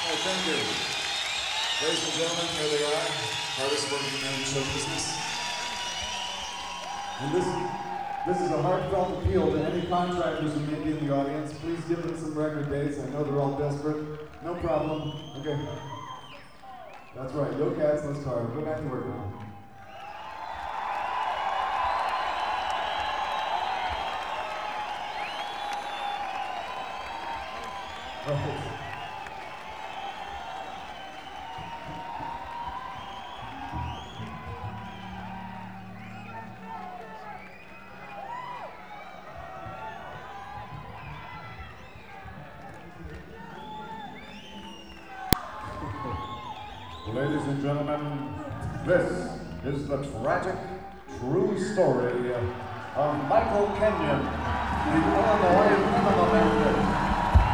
Oh, thank you. Ladies and gentlemen, here they are. Hardest working men in show business. And this is a heartfelt appeal to any contractors who may be in the audience. Please give them some record dates. I know they're all desperate. No problem. Okay. That's right. Go Cats, let's carve. Go back to work now. Right. Ladies and gentlemen, this is the tragic, true story of Michael Kenyon, the Illinois Minimum Bandit.